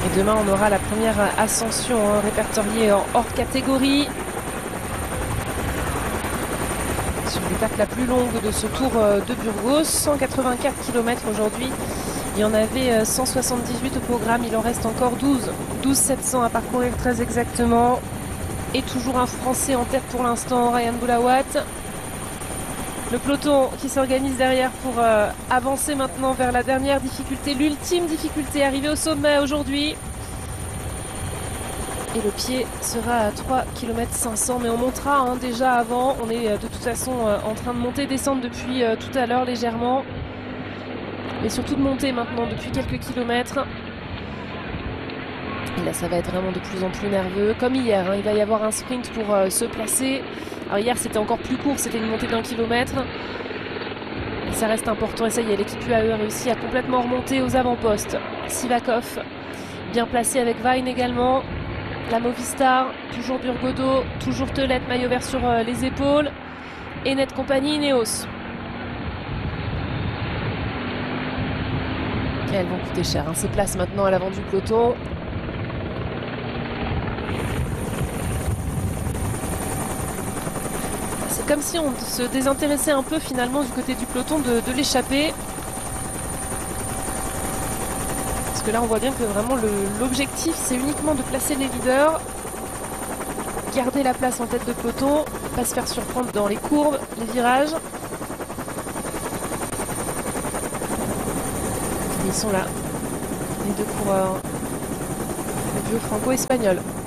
Et demain, on aura la première ascension répertoriée en hors catégorie. Sur l'étape la plus longue de ce Tour de Burgos, 184 km aujourd'hui. Il y en avait 178 au programme, il en reste encore 12. 700 à parcourir très exactement. Et toujours un Français en tête pour l'instant, Ryan Boulawat. Le peloton qui s'organise derrière pour avancer maintenant vers la dernière difficulté, l'ultime difficulté, arrivée au sommet aujourd'hui. Et le pied sera à 3 km 500, mais on montera déjà avant. On est de toute façon en train de monter, descendre depuis tout à l'heure légèrement. Mais surtout de monter maintenant depuis quelques kilomètres. Et là, ça va être vraiment de plus en plus nerveux. Comme hier, il va y avoir un sprint pour se placer. Alors hier, c'était encore plus court, c'était une montée d'1 kilomètre. Et ça reste important. Et ça y est, l'équipe UAE a réussi à complètement remonter aux avant-postes. Sivakov, bien placé avec Vine également. La Movistar, toujours Burgodo, toujours Telette, maillot vert sur les épaules. Et Net Compagnie, Ineos. Et elles vont coûter cher. Ces places maintenant à l'avant du peloton. C'est comme si on se désintéressait un peu finalement du côté du peloton de l'échappée. Parce que là on voit bien que vraiment l'objectif c'est uniquement de placer les leaders, garder la place en tête de peloton, pas se faire surprendre dans les courbes, les virages. Et ils sont là, les deux coureurs, le duo franco-espagnol.